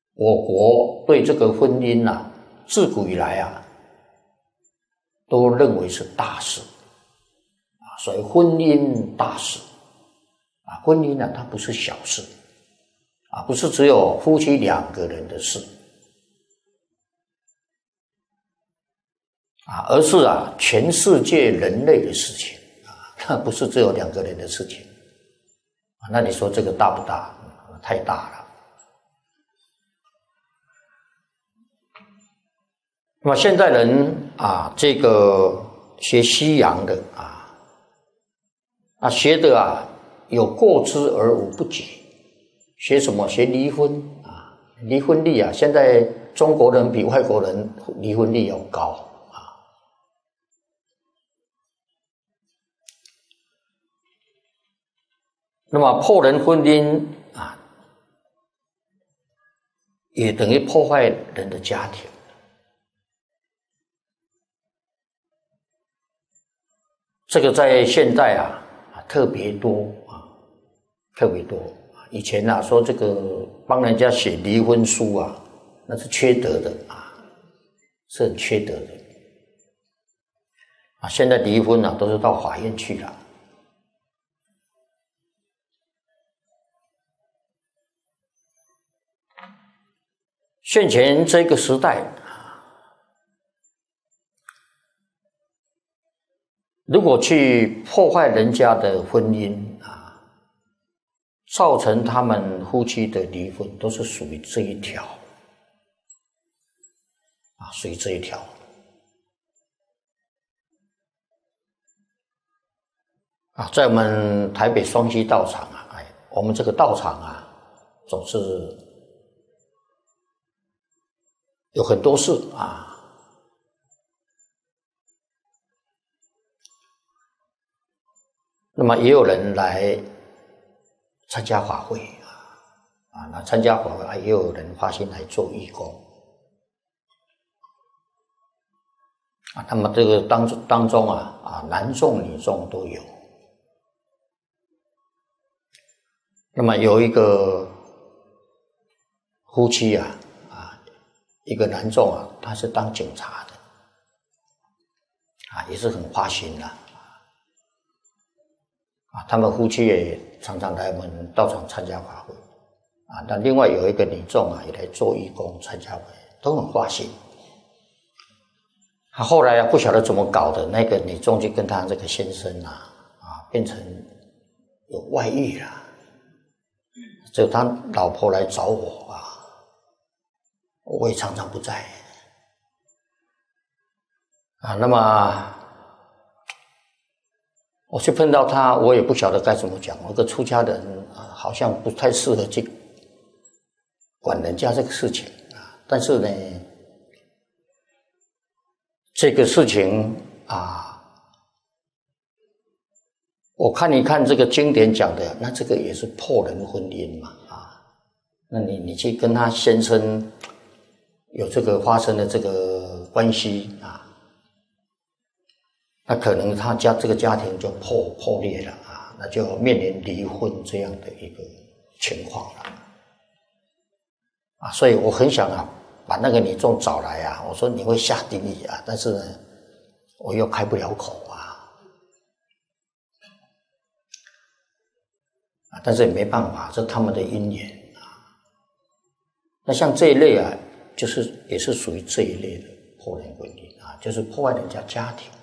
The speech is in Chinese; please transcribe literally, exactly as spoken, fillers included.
我国对这个婚姻啊，自古以来啊，都认为是大事啊，所以婚姻大事啊，婚姻呢，它不是小事啊，不是只有夫妻两个人的事啊，而是啊，全世界人类的事情啊，它不是只有两个人的事情啊。那你说这个大不大？太大了。那么现代人啊，这个学西洋的啊，啊学的啊有过之而无不及，学什么？学离婚啊，离婚率啊，现在中国人比外国人离婚率要高啊。那么破人婚姻啊，也等于破坏人的家庭。这个在现代啊特别多啊，特别多。以前啊说这个帮人家写离婚书啊，那是缺德的啊，是很缺德的啊。现在离婚啊都是到法院去了。现前这个时代，如果去破坏人家的婚姻啊，造成他们夫妻的离婚，都是属于这一条啊，属于这一条啊。在我们台北双溪道场啊，哎，我们这个道场啊，总是有很多事啊。那么也有人来参加法会啊，啊，那参加法会也有人发心来做义工啊。那么这个当当中啊，啊，男众女众都有。那么有一个夫妻啊，啊，一个男众啊，他是当警察的啊，也是很花心的。啊，他们夫妻也常常来我们道场参加法会啊。那另外有一个女众啊，也来做义工参加法会，都很花心。他后来啊，不晓得怎么搞的，那个女众就跟他这个先生啊，啊，变成有外遇了。就他老婆来找我啊，我也常常不在啊。那么我去碰到他，我也不晓得该怎么讲。我个出家人啊，好像不太适合去管人家这个事情啊。但是呢，这个事情啊，我看一看这个经典讲的，那这个也是破人婚姻嘛啊。那你你去跟他先生有这个发生的这个关系啊。那可能他家这个家庭就破破裂了啊，那就面临离婚这样的一个情况了啊。所以我很想啊，把那个女众找来啊，我说你会下地狱啊，但是呢，我又开不了口啊，啊，但是也没办法，这是他们的因缘啊。那像这一类啊，就是也是属于这一类的破人婚姻啊，就是破坏人家家庭。